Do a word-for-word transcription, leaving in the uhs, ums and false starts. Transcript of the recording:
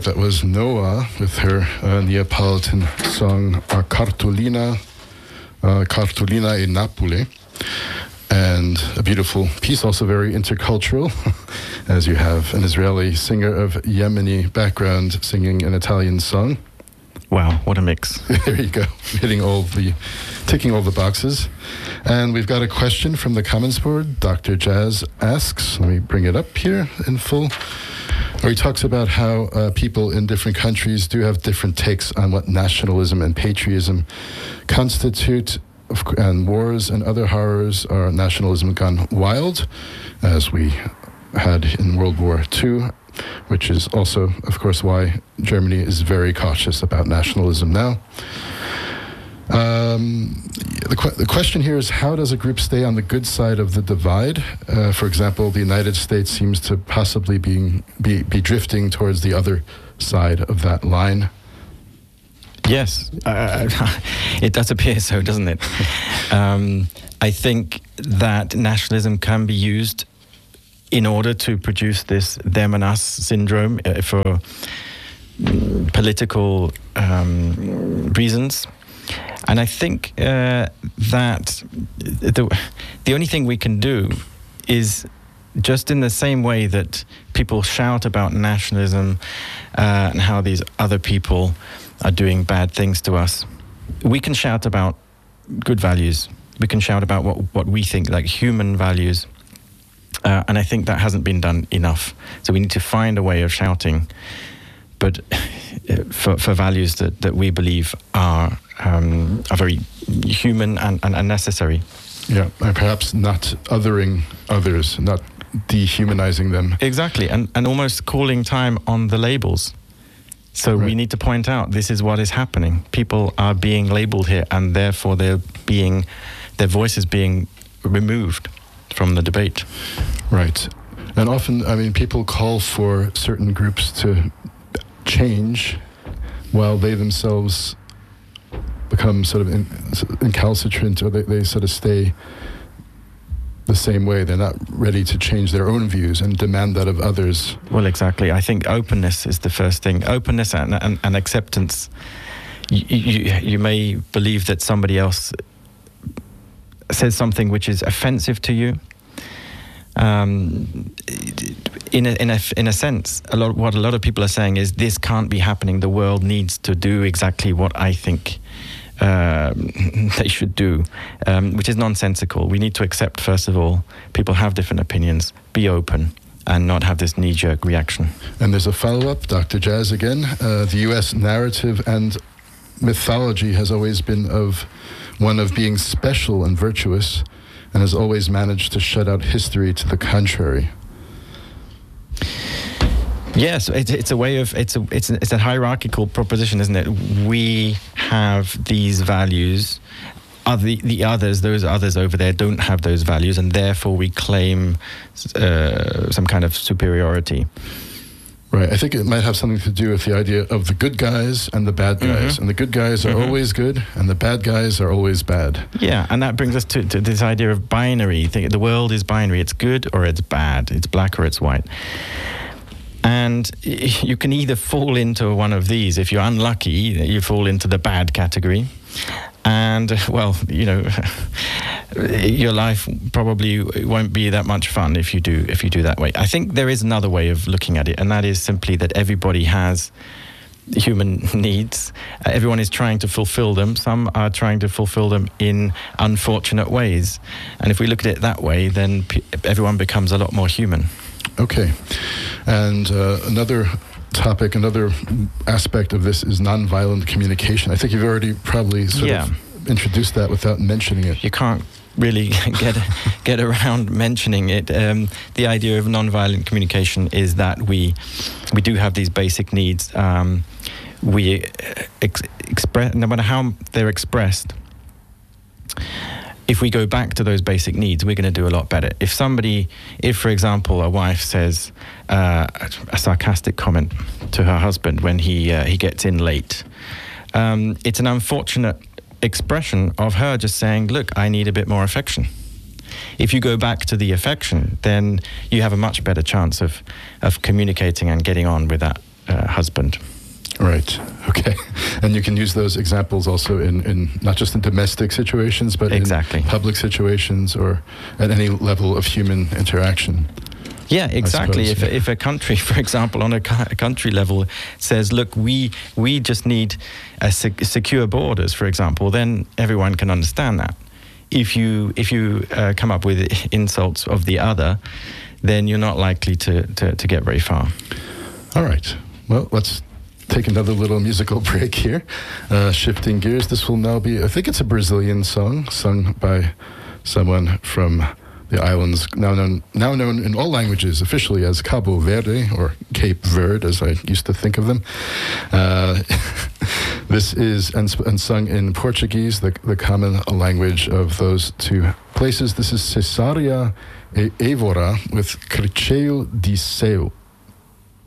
that was Noah with her uh, Neapolitan song uh, Cartolina, uh, Cartolina e Napoli. And a beautiful piece, also very intercultural, as you have an Israeli singer of Yemeni background singing an Italian song. Wow, what a mix. There you go, hitting all the, ticking all the boxes. And we've got a question from the comments board. Doctor Jazz asks, let me bring it up here in full, where he talks about how uh, people in different countries do have different takes on what nationalism and patriotism constitute. And wars and other horrors are nationalism gone wild, as we had in World War Two, which is also, of course, why Germany is very cautious about nationalism now. Um, the, qu- the question here is, how does a group stay on the good side of the divide? Uh, for example, the United States seems to possibly being, be, be drifting towards the other side of that line. Yes, uh, it does appear so, doesn't it? um, I think that nationalism can be used in order to produce this them and us syndrome uh, for political um, reasons. And I think uh, that the, the only thing we can do is, just in the same way that people shout about nationalism uh, and how these other people are doing bad things to us, we can shout about good values. We can shout about what, what we think, like human values. Uh, and I think that hasn't been done enough. So we need to find a way of shouting, but for, for values that, that we believe are um, are very human and, and, and necessary. Yeah, and perhaps not othering others, not dehumanizing them. Exactly, and, and almost calling time on the labels. So right. We need to point out this is what is happening. People are being labeled here, and therefore they're being, their voice is being removed from the debate. Right. And often, I mean, people call for certain groups to change while they themselves become sort of in, incalcitrant, or they, they sort of stay the same way. They're not ready to change their own views and demand that of others. Well, exactly. I think openness is the first thing. Openness and, and, and acceptance. You, you, you may believe that somebody else says something which is offensive to you. Um, in a, in a in a sense, a lot what a lot of people are saying is, this can't be happening. The world needs to do exactly what I think uh, they should do, um, which is nonsensical. We need to accept, first of all, people have different opinions. Be open and not have this knee-jerk reaction. And there's a follow-up, Doctor Jazz again. Uh, the U S narrative and mythology has always been of one of being special and virtuous, and has always managed to shut out history to the contrary. Yes, it's, it's a way of it's a it's a, it's a hierarchical proposition, isn't it? We have these values. Other, the others, those others over there, don't have those values, and therefore we claim uh, some kind of superiority. Right. I think it might have something to do with the idea of the good guys and the bad guys. Mm-hmm. And the good guys are mm-hmm. always good, and the bad guys are always bad. Yeah, and that brings us to, to this idea of binary. The world is binary. It's good or it's bad. It's black or it's white. And you can either fall into one of these. If you're unlucky, you fall into the bad category. And, well, you know, your life probably won't be that much fun if you do if you do that way. I think there is another way of looking at it, and that is simply that everybody has human needs. Uh, everyone is trying to fulfill them. Some are trying to fulfill them in unfortunate ways. And if we look at it that way, then p- everyone becomes a lot more human. Okay. And uh, another topic, another aspect of this is nonviolent communication. I think you've already probably sort yeah. of introduced that without mentioning it. You can't really get get around mentioning it. Um, the idea of nonviolent communication is that we we do have these basic needs. Um, we ex- express, no matter how they're expressed, if we go back to those basic needs, we're going to do a lot better. If somebody, if, for example, a wife says uh, a sarcastic comment to her husband when he uh, he gets in late, um, it's an unfortunate expression of her just saying, look, I need a bit more affection. If you go back to the affection, then you have a much better chance of, of communicating and getting on with that uh, husband. Right. Okay. And you can use those examples also in, in not just in domestic situations, but exactly. in public situations or at any level of human interaction. Yeah, exactly. If, if a country, for example, on a, cu- a country level says, look, we we just need a sec- secure borders, for example, then everyone can understand that. If you if you uh, come up with insults of the other, then you're not likely to, to, to get very far. All right. Well, let's take another little musical break here. Uh, shifting gears, this will now be, I think it's a Brazilian song, sung by someone from the islands, now known now known in all languages officially as Cabo Verde, or Cape Verde, as I used to think of them. Uh, this is and, and sung in Portuguese, the, the common language of those two places. This is Cesária e Évora with Cricheio de Céu.